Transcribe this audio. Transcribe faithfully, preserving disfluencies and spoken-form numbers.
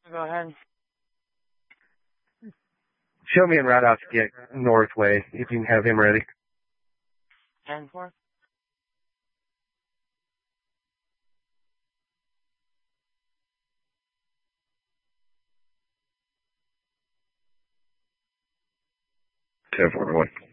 Go ahead. Show me en route out to get Northway, if you can have him ready. ten four. ten four one.